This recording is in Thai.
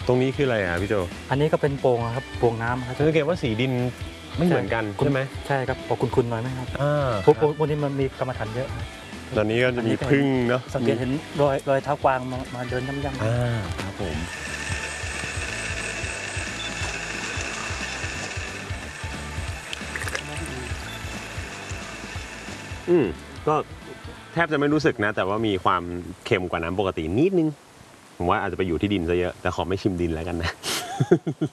ตรงนี้คืออะไรพี่โจอันนี้ก็เป็นโป่งครับโป่งน้ำครับสังเกตว่าสีดินไม่เหมือนกันใช่ไหมใช่ครับออกคุณๆหน่อยไหมครับพวกนี้มันมีกรรมฐานเยอะตอนนี้ก็จะมีพึ่งเนาะสังเกตเห็นรอยเท้ากวางมาเดินย่ำๆครับผมก็แทบจะไม่รู้สึกนะแต่ว่ามีความเค็มกว่าน้ำปกตินิดนึงผมว่าอาจจะไปอยู่ที่ดินซะเยอะแต่ขอไม่ชิมดินแล้วกันนะ